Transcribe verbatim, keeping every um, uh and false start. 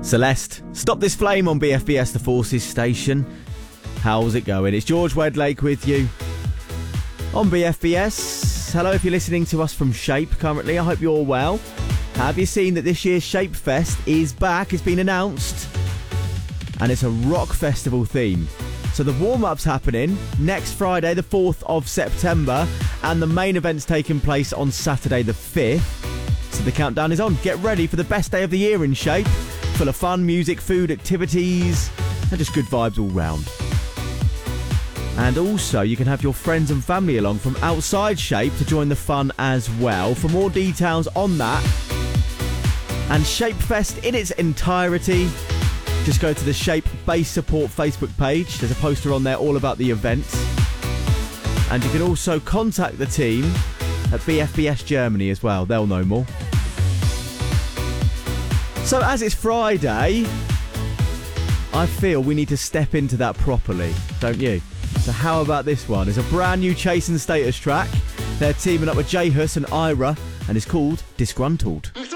Celeste, stop this flame on B F B S The Forces station. How's it going? It's George Wedlake with you on B F B S. Hello if you're listening to us from Shape currently. I hope you're well. Have you seen that this year's Shape Fest is back? It's been announced. And it's a rock festival theme. So the warm-up's happening next Friday, the fourth of September. And the main event's taking place on Saturday the fifth. So the countdown is on. Get ready for the best day of the year in Shape. Full of fun, music, food, activities, and just good vibes all round. And also, you can have your friends and family along from outside Shape to join the fun as well. For more details on that and Shape Fest in its entirety, just go to the Shape Base Support Facebook page. There's a poster on there all about the event. And you can also contact the team at B F B S Germany as well. They'll know more. So as it's Friday, I feel we need to step into that properly, don't you? So how about this one? It's a brand new Chase and Status track. They're teaming up with J Hus and Ira, and it's called Disgruntled.